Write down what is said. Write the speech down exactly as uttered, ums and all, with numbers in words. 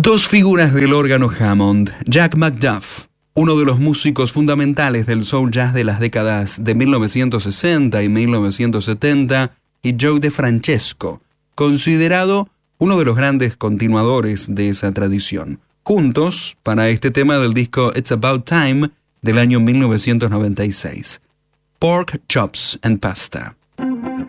Dos figuras del órgano Hammond, Jack McDuff, uno de los músicos fundamentales del soul jazz de las décadas de mil novecientos sesenta y mil novecientos setenta, y Joe DeFrancesco, considerado uno de los grandes continuadores de esa tradición, juntos para este tema del disco It's About Time del año mil novecientos noventa y seis, Pork Chops and Pasta.